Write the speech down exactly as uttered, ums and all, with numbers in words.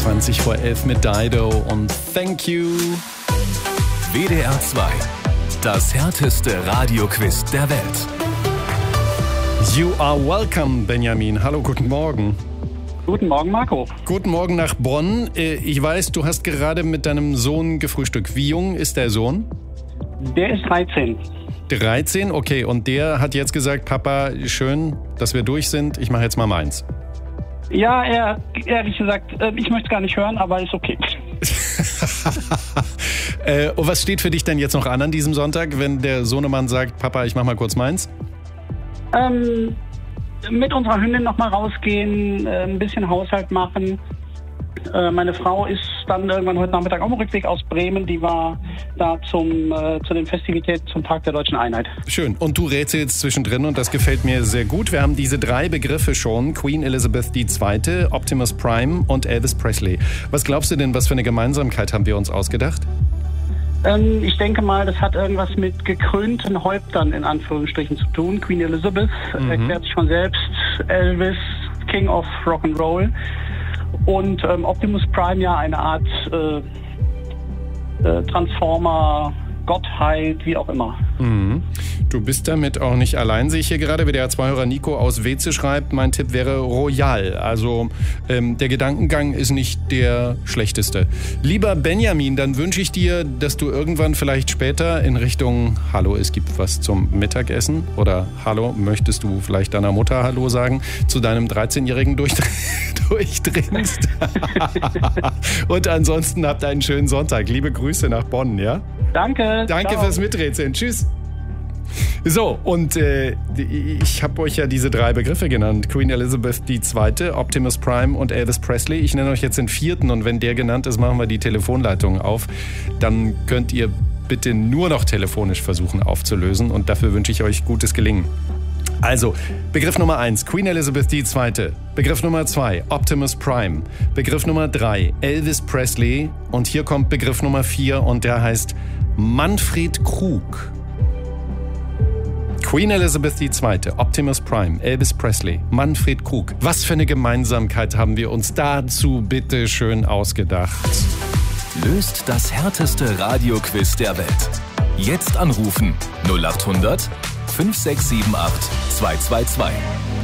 zwanzig vor elf mit Dido und Thank You. W D R zwei, das härteste Radioquiz der Welt. You are welcome, Benjamin. Hallo, guten Morgen. Guten Morgen, Marco. Guten Morgen nach Bonn. Ich weiß, du hast gerade mit deinem Sohn gefrühstückt. Wie jung ist der Sohn? Der ist dreizehn. dreizehn, okay. Und der hat jetzt gesagt, Papa, schön, dass wir durch sind. Ich mache jetzt mal meins. Ja, er ehrlich gesagt, ich möchte es gar nicht hören, aber ist okay. äh, und was steht für dich denn jetzt noch an an diesem Sonntag, wenn der Sohnemann sagt, Papa, ich mach mal kurz meins? Ähm, mit unserer Hündin noch mal rausgehen, äh, ein bisschen Haushalt machen. Äh, meine Frau ist dann irgendwann heute Nachmittag auf dem Rückweg aus Bremen. Die war da zum, äh, zu den Festivitäten zum Tag der Deutschen Einheit. Schön. Und du rätselst zwischendrin und das gefällt mir sehr gut. Wir haben diese drei Begriffe schon. Queen Elizabeth die Zweite, Optimus Prime und Elvis Presley. Was glaubst du denn, was für eine Gemeinsamkeit haben wir uns ausgedacht? Ähm, ich denke mal, das hat irgendwas mit gekrönten Häuptern in Anführungsstrichen zu tun. Queen Elizabeth mhm. erklärt sich von selbst. Elvis, King of Rock'n'Roll. Und ähm, Optimus Prime ja eine Art äh, äh, Transformer, Gottheit, wie auch immer. Mhm. Du bist damit auch nicht allein, sehe ich hier gerade, wie der Zwei-Hörer Nico aus Weze schreibt. Mein Tipp wäre Royal. Also ähm, der Gedankengang ist nicht der schlechteste. Lieber Benjamin, dann wünsche ich dir, dass du irgendwann vielleicht später in Richtung Hallo, es gibt was zum Mittagessen oder Hallo, möchtest du vielleicht deiner Mutter Hallo sagen, zu deinem dreizehnjährigen durchdringst. Und ansonsten habt einen schönen Sonntag. Liebe Grüße nach Bonn, ja? Danke. Danke ciao. fürs Miträtseln. Tschüss. So, und äh, ich habe euch ja diese drei Begriffe genannt. Queen Elizabeth die Zweite, Optimus Prime und Elvis Presley. Ich nenne euch jetzt den vierten und wenn der genannt ist, machen wir die Telefonleitung auf. Dann könnt ihr bitte nur noch telefonisch versuchen aufzulösen und dafür wünsche ich euch gutes Gelingen. Also, Begriff Nummer eins, Queen Elizabeth die Zweite. Begriff Nummer zwei, Optimus Prime. Begriff Nummer drei, Elvis Presley. Und hier kommt Begriff Nummer vier und der heißt Manfred Krug. Queen Elizabeth die Zweite, Optimus Prime, Elvis Presley, Manfred Krug. Was für eine Gemeinsamkeit haben wir uns dazu bitte schön ausgedacht? Löst das härteste Radioquiz der Welt. Jetzt anrufen null acht hundert fünf sechs sieben acht zwei zwei zwei.